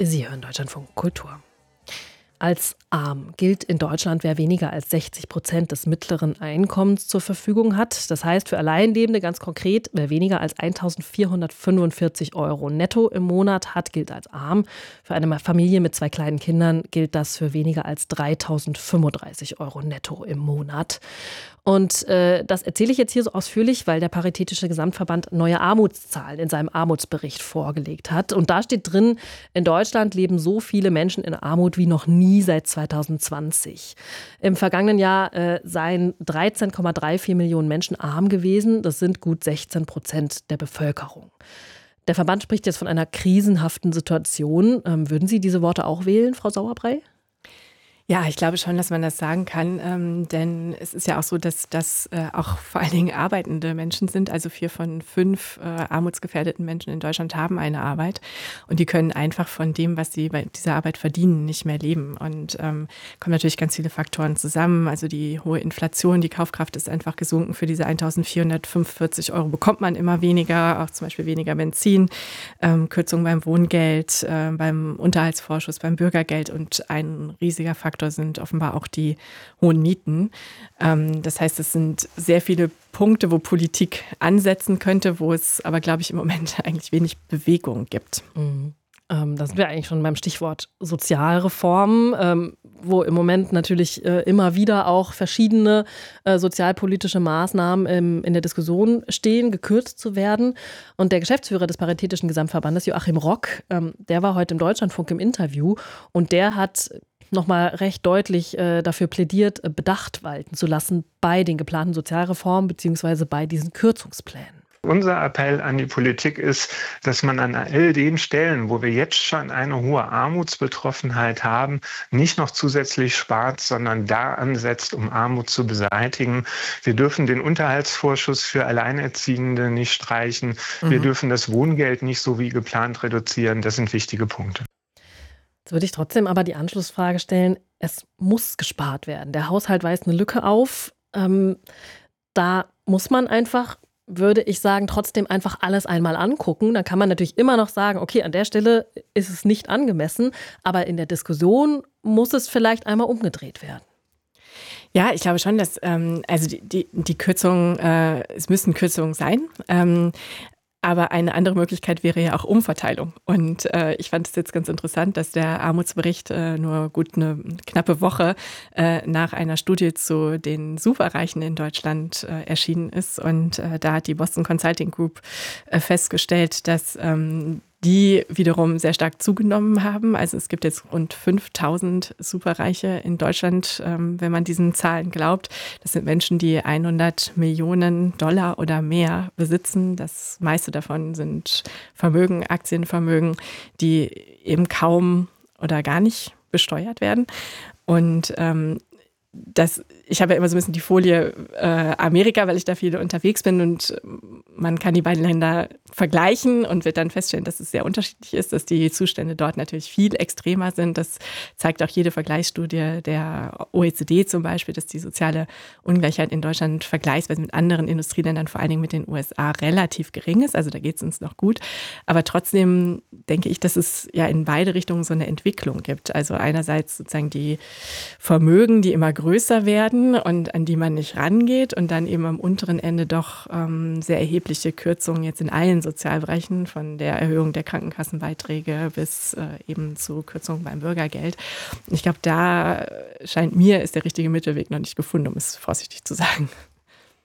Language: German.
Sie hören Deutschlandfunk Kultur. Als arm gilt in Deutschland, wer weniger als 60% des mittleren Einkommens zur Verfügung hat. Das heißt für Alleinlebende ganz konkret, wer weniger als 1.445 € netto im Monat hat, gilt als arm. Für eine Familie mit 2 kleinen Kindern gilt das für weniger als 3.035 € netto im Monat. Und das erzähle ich jetzt hier so ausführlich, weil der Paritätische Gesamtverband neue Armutszahlen in seinem Armutsbericht vorgelegt hat. Und da steht drin, in Deutschland leben so viele Menschen in Armut wie noch nie seit 2020. Im vergangenen Jahr seien 13,34 Millionen Menschen arm gewesen. Das sind gut 16% der Bevölkerung. Der Verband spricht jetzt von einer krisenhaften Situation. Würden Sie diese Worte auch wählen, Frau Sauerbrey? Ja, ich glaube schon, dass man das sagen kann, denn es ist ja auch so, dass das auch vor allen Dingen arbeitende Menschen sind. Also 4 von 5 armutsgefährdeten Menschen in Deutschland haben eine Arbeit und die können einfach von dem, was sie bei dieser Arbeit verdienen, nicht mehr leben. Und kommen natürlich ganz viele Faktoren zusammen. Also die hohe Inflation, die Kaufkraft ist einfach gesunken. Für diese 1.445 € bekommt man immer weniger, auch zum Beispiel weniger Benzin, Kürzungen beim Wohngeld, beim Unterhaltsvorschuss, beim Bürgergeld und ein riesiger Faktor sind offenbar auch die hohen Mieten. Das heißt, es sind sehr viele Punkte, wo Politik ansetzen könnte, wo es aber, glaube ich, im Moment eigentlich wenig Bewegung gibt. Mhm. Da sind wir eigentlich schon beim Stichwort Sozialreformen, wo im Moment natürlich immer wieder auch verschiedene sozialpolitische Maßnahmen in der Diskussion stehen, gekürzt zu werden. Und der Geschäftsführer des Paritätischen Gesamtverbandes, Joachim Rock, der war heute im Deutschlandfunk im Interview und der hat nochmal recht deutlich dafür plädiert, Bedacht walten zu lassen bei den geplanten Sozialreformen bzw. bei diesen Kürzungsplänen. Unser Appell an die Politik ist, dass man an all den Stellen, wo wir jetzt schon eine hohe Armutsbetroffenheit haben, nicht noch zusätzlich spart, sondern da ansetzt, um Armut zu beseitigen. Wir dürfen den Unterhaltsvorschuss für Alleinerziehende nicht streichen. Wir dürfen das Wohngeld nicht so wie geplant reduzieren. Das sind wichtige Punkte. Jetzt würde ich trotzdem aber die Anschlussfrage stellen, es muss gespart werden. Der Haushalt weist eine Lücke auf. Da muss man einfach, würde ich sagen, trotzdem einfach alles einmal angucken. Dann kann man natürlich immer noch sagen, okay, an der Stelle ist es nicht angemessen, aber in der Diskussion muss es vielleicht einmal umgedreht werden. Ja, ich glaube schon, dass also die Kürzungen, es müssen Kürzungen sein. Aber eine andere Möglichkeit wäre ja auch Umverteilung. Und ich fand es jetzt ganz interessant, dass der Armutsbericht nur gut eine knappe Woche nach einer Studie zu den Superreichen in Deutschland erschienen ist. Und da hat die Boston Consulting Group festgestellt, dass die wiederum sehr stark zugenommen haben. Also es gibt jetzt rund 5.000 Superreiche in Deutschland, wenn man diesen Zahlen glaubt. Das sind Menschen, die 100 Millionen $ oder mehr besitzen. Das meiste davon sind Vermögen, Aktienvermögen, die eben kaum oder gar nicht besteuert werden. Und ich habe ja immer so ein bisschen die Folie Amerika, weil ich da viel unterwegs bin und man kann die beiden Länder vergleichen und wird dann feststellen, dass es sehr unterschiedlich ist, dass die Zustände dort natürlich viel extremer sind. Das zeigt auch jede Vergleichsstudie der OECD zum Beispiel, dass die soziale Ungleichheit in Deutschland vergleichsweise mit anderen Industrieländern, vor allen Dingen mit den USA, relativ gering ist. Also da geht es uns noch gut. Aber trotzdem denke ich, dass es ja in beide Richtungen so eine Entwicklung gibt. Also einerseits sozusagen die Vermögen, die immer größer werden und an die man nicht rangeht und dann eben am unteren Ende doch sehr erhebliche Kürzungen jetzt in allen Sozialbereichen, von der Erhöhung der Krankenkassenbeiträge bis eben zu Kürzungen beim Bürgergeld. Ich glaube, da scheint mir, ist der richtige Mittelweg noch nicht gefunden, um es vorsichtig zu sagen.